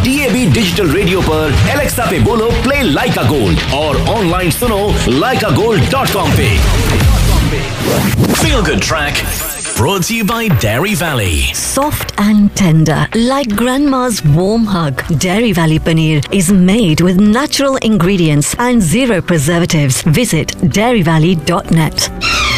DAB digital radio पर Alexa पे बोलो प्ले लाइका गोल्ड और ऑनलाइन सुनो laikagold.com पे। Feel Good Track brought to you by Dairy Valley. Soft and tender, like grandma's warm hug. Dairy Valley paneer is made with natural ingredients and zero preservatives. Visit dairyvalley.net.